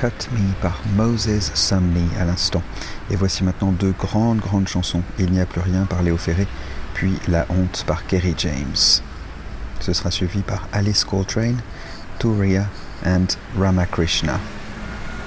Cut Me par Moses Sumney à l'instant. Et voici maintenant deux grandes chansons. Il n'y a plus rien par Léo Ferré, puis La Honte par Kerry James. Ce sera suivi par Alice Coltrane, Turiya and Ramakrishna.